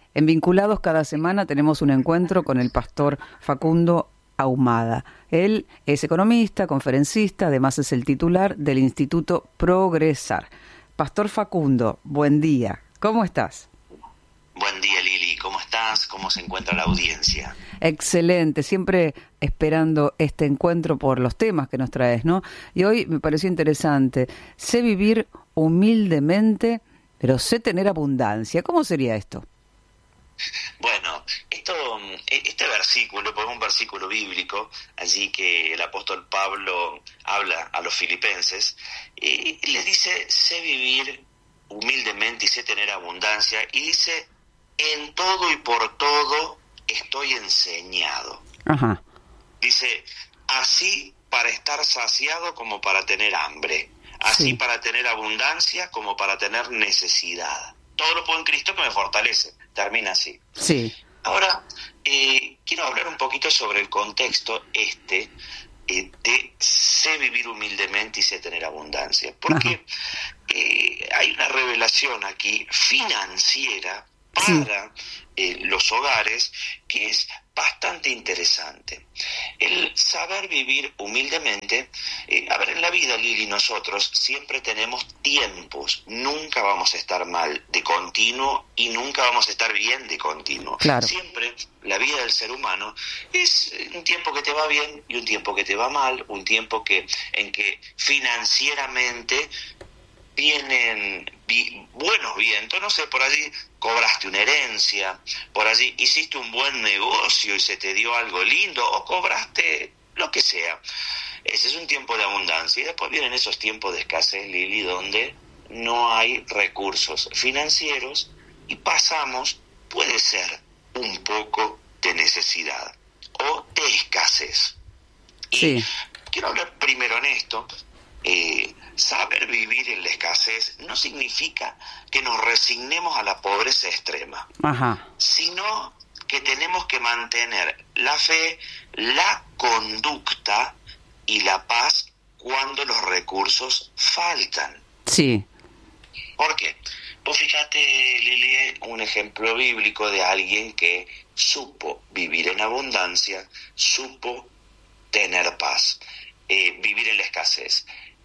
En Vinculados cada semana tenemos un encuentro con el pastor Facundo Ahumada. Él es economista, conferencista, además es el titular del Instituto Progresar. Pastor Facundo, buen día. ¿Cómo estás? Buen día, Lili. ¿Cómo estás? ¿Cómo se encuentra la audiencia? Excelente, siempre esperando este encuentro por los temas que nos traes, ¿no? Y hoy me pareció interesante. Sé vivir humildemente, pero sé tener abundancia. ¿Cómo sería esto? Bueno, este versículo, pues es un versículo bíblico, allí que el apóstol Pablo habla a los filipenses, y les dice, sé vivir humildemente y sé tener abundancia, y dice, en todo y por todo estoy enseñado. Ajá. Dice, así para estar saciado como para tener hambre, así Sí. para tener abundancia como para tener necesidad. Todo lo puedo en Cristo que me fortalece. Termina así. Sí. Ahora, quiero hablar un poquito sobre el contexto de sé vivir humildemente y sé tener abundancia. Porque hay una revelación aquí financiera para los hogares que es bastante interesante. El saber vivir humildemente, en la vida, Lili, nosotros siempre tenemos tiempos, nunca vamos a estar mal de continuo y nunca vamos a estar bien de continuo. Claro. Siempre la vida del ser humano es un tiempo que te va bien y un tiempo que te va mal, un tiempo en que financieramente vienen buenos vientos, no sé, por allí cobraste una herencia, por allí hiciste un buen negocio y se te dio algo lindo, o cobraste lo que sea. Ese es un tiempo de abundancia. Y después vienen esos tiempos de escasez, Lili, donde no hay recursos financieros y pasamos, puede ser, un poco de necesidad o de escasez. Sí. Y quiero hablar primero en esto. Saber vivir en la escasez no significa que nos resignemos a la pobreza extrema, Ajá. sino que tenemos que mantener la fe, la conducta y la paz cuando los recursos faltan. Sí. ¿Por qué? Pues fíjate, Lili, un ejemplo bíblico de alguien que supo vivir en abundancia, supo tener paz, vivir en la escasez.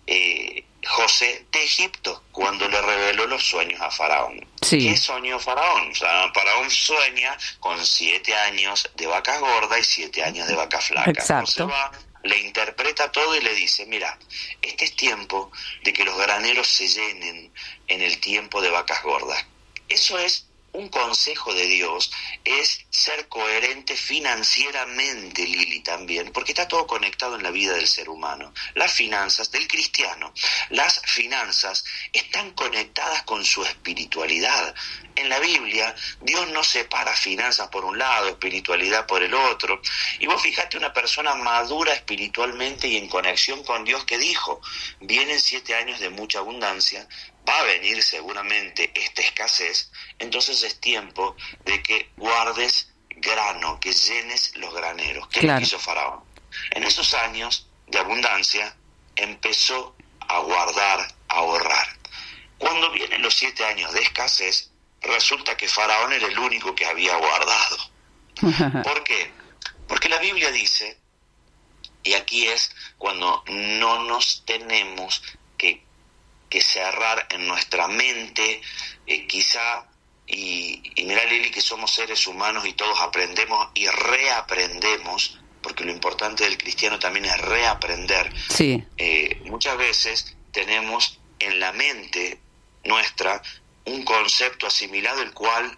José de Egipto, cuando le reveló los sueños a Faraón. Sí. ¿Qué soñó Faraón? O sea, Faraón sueña con 7 años de vacas gordas y 7 años de vacas flacas. Exacto. José va, le interpreta todo y le dice, mira, este es tiempo de que los graneros se llenen en el tiempo de vacas gordas. Eso es un consejo de Dios, es ser coherente financieramente, Lili, también, porque está todo conectado en la vida del ser humano. Las finanzas del cristiano, las finanzas están conectadas con su espiritualidad. En la Biblia, Dios no separa finanzas por un lado, espiritualidad por el otro. Y vos fijate una persona madura espiritualmente y en conexión con Dios que dijo, vienen 7 años de mucha abundancia, va a venir seguramente esta escasez, entonces es tiempo de que guardes grano, que llenes los graneros. ¿Qué es lo que hizo Faraón? En esos años de abundancia empezó a guardar, a ahorrar. Cuando vienen los 7 años de escasez, resulta que Faraón era el único que había guardado. ¿Por qué? Porque la Biblia dice, y aquí es cuando no nos tenemos que cerrar en nuestra mente, quizá, y mira, Lili, que somos seres humanos y todos aprendemos y reaprendemos, porque lo importante del cristiano también es reaprender. Sí. Muchas veces tenemos en la mente nuestra un concepto asimilado, el cual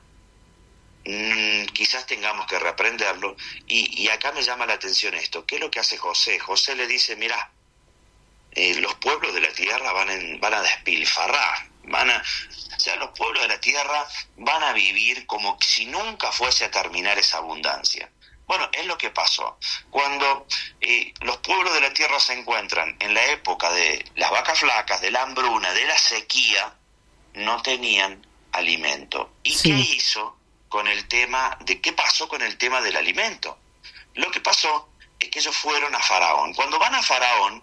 quizás tengamos que reaprenderlo, y acá me llama la atención esto. ¿Qué es lo que hace José? José le dice, mirá, los pueblos de la tierra van a despilfarrar, los pueblos de la tierra van a vivir como si nunca fuese a terminar esa abundancia. Bueno, es lo que pasó. Cuando los pueblos de la tierra se encuentran en la época de las vacas flacas, de la hambruna, de la sequía, no tenían alimento. ¿Y qué hizo con el tema qué pasó con el tema del alimento? Lo que pasó es que ellos fueron a Faraón. Cuando van a Faraón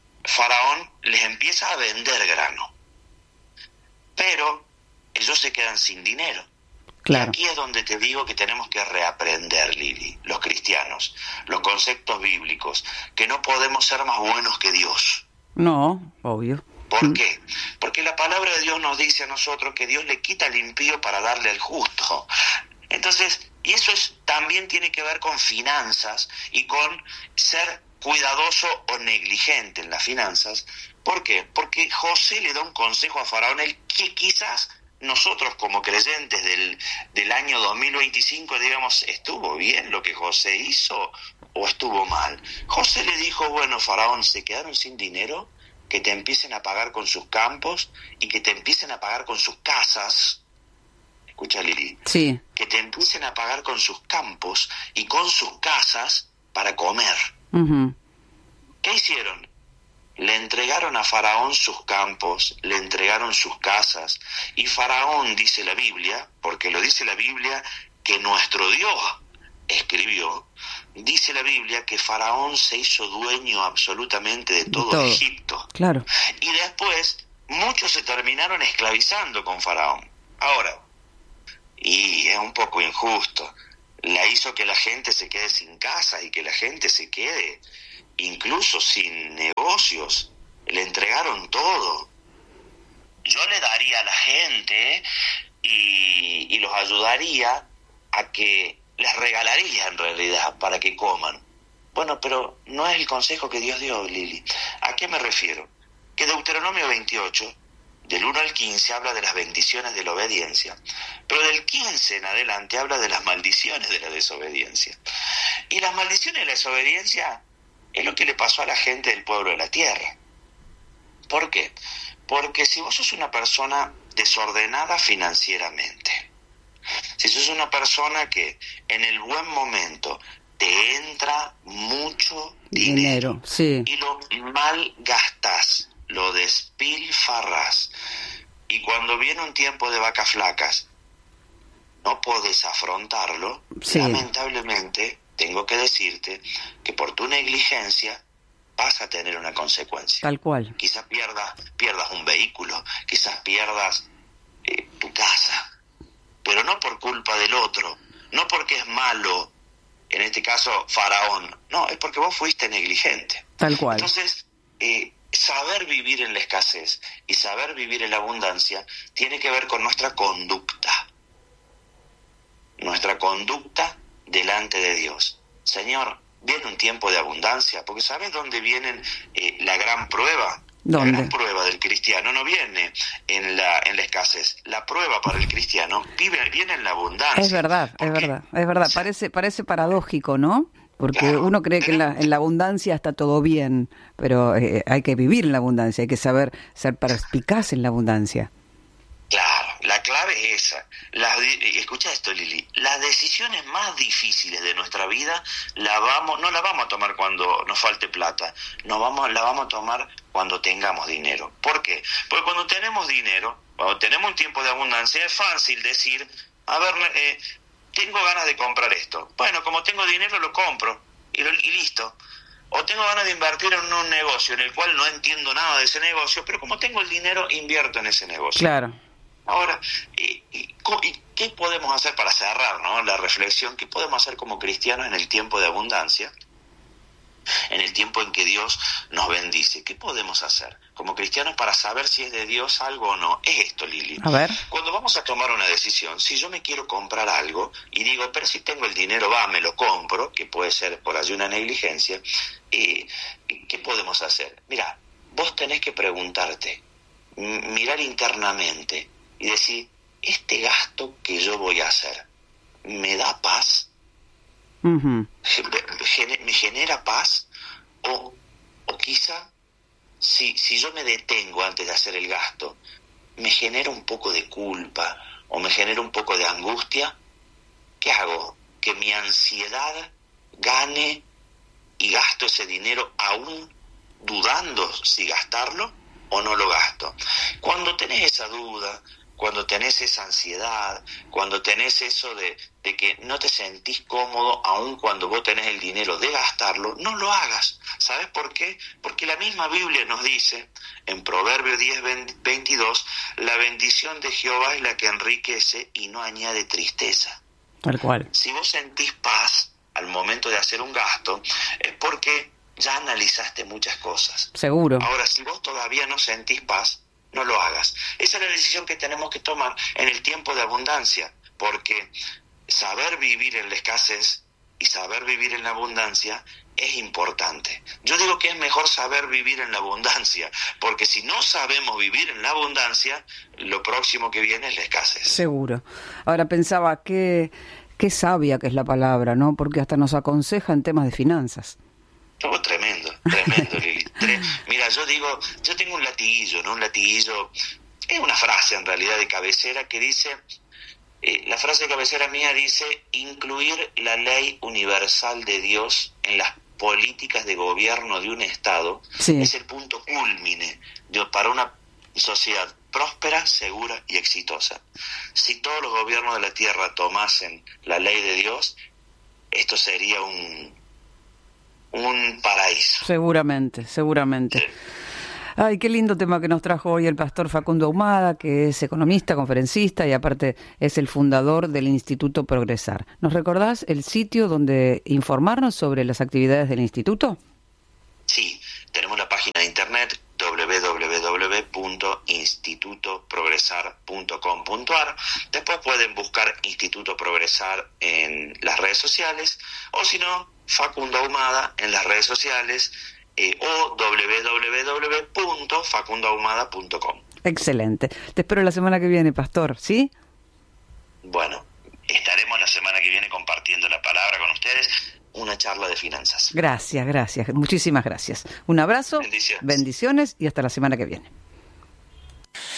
les empieza a vender grano, pero ellos se quedan sin dinero. Claro. Y aquí es donde te digo que tenemos que reaprender, Lili, los cristianos, los conceptos bíblicos, que no podemos ser más buenos que Dios. No, obvio. ¿Por qué? Porque la palabra de Dios nos dice a nosotros que Dios le quita al impío para darle al justo. Entonces, y eso también tiene que ver con finanzas y con ser cuidadoso o negligente en las finanzas. ¿Por qué? Porque José le da un consejo a Faraón, el que quizás nosotros como creyentes del año 2025 digamos, ¿estuvo bien lo que José hizo o estuvo mal? José le dijo, bueno, Faraón, se quedaron sin dinero, que te empiecen a pagar con sus campos y que te empiecen a pagar con sus casas. Escucha, Lili. Sí. Que te empiecen a pagar con sus campos y con sus casas para comer. Uh-huh. ¿Qué hicieron? Le entregaron a Faraón sus campos, le entregaron sus casas, y Faraón, dice la Biblia, porque lo dice la Biblia, que nuestro Dios escribió, dice la Biblia que Faraón se hizo dueño absolutamente de todo Egipto. Claro. Y después muchos se terminaron esclavizando con Faraón. Ahora, y es un poco injusto, la hizo que la gente se quede sin casa y que la gente se quede incluso sin negocios, le entregaron todo. Yo le daría a la gente y los ayudaría a que les regalaría en realidad para que coman. Bueno, pero no es el consejo que Dios dio, Lili. ¿A qué me refiero? Que Deuteronomio 28, del 1 al 15, habla de las bendiciones de la obediencia, pero del 15 en adelante habla de las maldiciones de la desobediencia. Y las maldiciones de la desobediencia es lo que le pasó a la gente del pueblo de la tierra. ¿Por qué? Porque si vos sos una persona desordenada financieramente, si sos una persona que en el buen momento te entra mucho dinero sí, y lo mal gastás, lo despilfarrás, y cuando viene un tiempo de vacas flacas no podés afrontarlo, sí, lamentablemente tengo que decirte que por tu negligencia vas a tener una consecuencia. Tal cual. Quizás pierdas un vehículo, quizás pierdas tu casa, pero no por culpa del otro, no porque es malo, en este caso Faraón, no, es porque vos fuiste negligente. Tal cual. Entonces, saber vivir en la escasez y saber vivir en la abundancia tiene que ver con nuestra conducta delante de Dios. Señor, viene un tiempo de abundancia, porque ¿sabes dónde viene la gran prueba? ¿Dónde? La gran prueba del cristiano no viene en la escasez. La prueba para el cristiano viene en la abundancia. Es verdad. Parece paradójico, ¿no? Porque claro, uno cree que en la abundancia está todo bien, pero hay que vivir en la abundancia, hay que saber ser perspicaz en la abundancia. Claro, la clave es esa. Escucha esto, Lili. Las decisiones más difíciles de nuestra vida no las vamos a tomar cuando nos falte plata, la vamos a tomar cuando tengamos dinero. ¿Por qué? Porque cuando tenemos dinero, cuando tenemos un tiempo de abundancia, es fácil decir, a ver, tengo ganas de comprar esto. Bueno, como tengo dinero lo compro y listo. O tengo ganas de invertir en un negocio en el cual no entiendo nada de ese negocio, pero como tengo el dinero, invierto en ese negocio. Claro. Ahora, ¿y qué podemos hacer para cerrar, ¿no?, la reflexión? ¿Qué podemos hacer como cristianos en el tiempo de abundancia? En el tiempo en que Dios nos bendice. ¿Qué podemos hacer como cristianos para saber si es de Dios algo o no? Es esto, Lili. A ver. Cuando vamos a tomar una decisión, si yo me quiero comprar algo y digo, pero si tengo el dinero, me lo compro, que puede ser por allí una negligencia, ¿qué podemos hacer? Mira, vos tenés que preguntarte, mirar internamente y decir, ¿este gasto que yo voy a hacer me da paz? Uh-huh. ¿Me genera paz? O quizá, si yo me detengo antes de hacer el gasto, me genera un poco de culpa o me genera un poco de angustia. ¿Qué hago? Que mi ansiedad gane y gasto ese dinero aún dudando si gastarlo o no lo gasto. Cuando tenés esa duda, cuando tenés esa ansiedad, cuando tenés eso de que no te sentís cómodo, aun cuando vos tenés el dinero de gastarlo, no lo hagas. ¿Sabes por qué? Porque la misma Biblia nos dice, en Proverbios 10:22, la bendición de Jehová es la que enriquece y no añade tristeza. Tal cual. Si vos sentís paz al momento de hacer un gasto, es porque ya analizaste muchas cosas. Seguro. Ahora, si vos todavía no sentís paz, no lo hagas. Esa es la decisión que tenemos que tomar en el tiempo de abundancia, porque saber vivir en la escasez y saber vivir en la abundancia es importante. Yo digo que es mejor saber vivir en la abundancia, porque si no sabemos vivir en la abundancia, lo próximo que viene es la escasez. Seguro. Ahora pensaba, qué sabia que es la palabra, ¿no? Porque hasta nos aconseja en temas de finanzas. Oh, tremendo, Lili. Mira, yo tengo un latiguillo, ¿no? Un latiguillo, es una frase en realidad de cabecera que dice, la frase de cabecera mía dice, incluir la ley universal de Dios en las políticas de gobierno de un Estado es el punto cúlmine para una sociedad próspera, segura y exitosa. Si todos los gobiernos de la tierra tomasen la ley de Dios, esto sería un paraíso. Seguramente. Sí. Ay, qué lindo tema que nos trajo hoy el pastor Facundo Ahumada, que es economista, conferencista y aparte es el fundador del Instituto Progresar. ¿Nos recordás el sitio donde informarnos sobre las actividades del instituto? Sí, tenemos la página de internet www.institutoprogresar.com.ar. Después pueden buscar Instituto Progresar en las redes sociales, o si no, Facundo Ahumada en las redes sociales, o www.facundoahumada.com. Excelente. Te espero la semana que viene, pastor, ¿sí? Bueno, estaremos la semana que viene compartiendo la palabra con ustedes, una charla de finanzas. Gracias. Muchísimas gracias. Un abrazo, bendiciones y hasta la semana que viene.